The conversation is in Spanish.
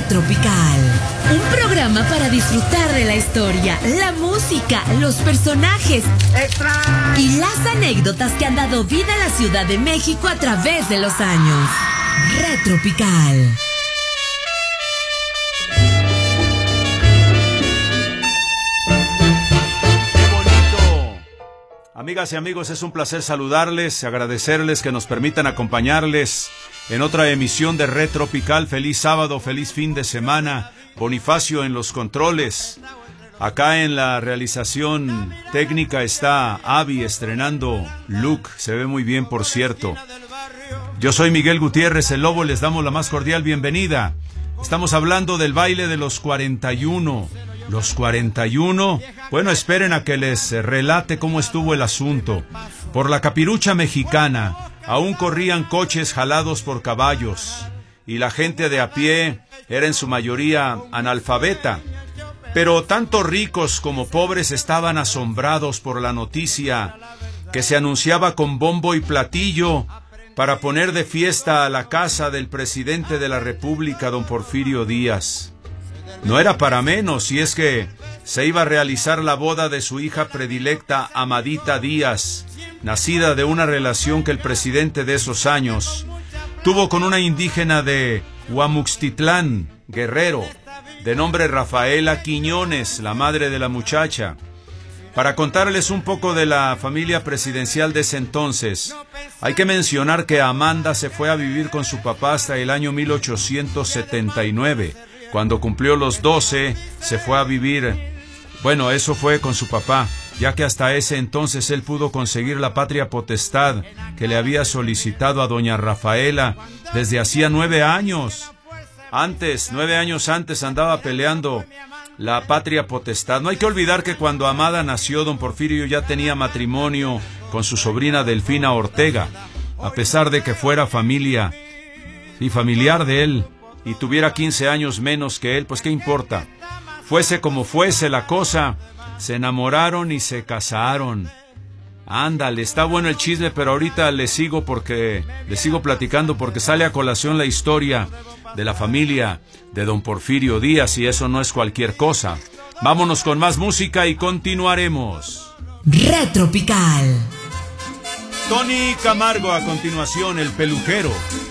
Tropical, un programa para disfrutar de la historia, la música, los personajes y las anécdotas que han dado vida a la Ciudad de México a través de los años. Tropical. Amigas y amigos, es un placer saludarles, agradecerles que nos permitan acompañarles en otra emisión de Red Tropical. Feliz sábado, feliz fin de semana. Bonifacio en los controles. Acá en la realización técnica está Avi estrenando look. Se ve muy bien, por cierto. Yo soy Miguel Gutiérrez, el Lobo, les damos la más cordial bienvenida. Estamos hablando del baile de los 41. Los 41, bueno, esperen a que les relate cómo estuvo el asunto. Por la capirucha mexicana, aún corrían coches jalados por caballos, y la gente de a pie era en su mayoría analfabeta. Pero tanto ricos como pobres estaban asombrados por la noticia que se anunciaba con bombo y platillo para poner de fiesta a la casa del presidente de la República, don Porfirio Díaz. No era para menos, y es que se iba a realizar la boda de su hija predilecta, Amadita Díaz, nacida de una relación que el presidente de esos años tuvo con una indígena de Huamuxtitlán, Guerrero, de nombre Rafaela Quiñones, la madre de la muchacha. Para contarles un poco de la familia presidencial de ese entonces, hay que mencionar que Amanda se fue a vivir con su papá hasta el año 1879. Cuando cumplió los 12, se fue a vivir, bueno, eso fue con su papá, ya que hasta ese entonces él pudo conseguir la patria potestad que le había solicitado a doña Rafaela desde hacía 9 años. 9 años antes andaba peleando la patria potestad. No hay que olvidar que cuando Amada nació, don Porfirio ya tenía matrimonio con su sobrina Delfina Ortega, a pesar de que fuera familiar de él, y tuviera 15 años menos que él, pues qué importa. Fuese como fuese la cosa, se enamoraron y se casaron. Ándale, está bueno el chisme, pero ahorita les sigo platicando porque sale a colación la historia de la familia de don Porfirio Díaz, y eso no es cualquier cosa. Vámonos con más música y continuaremos. Red Tropical. Tony Camargo a continuación, el peluquero.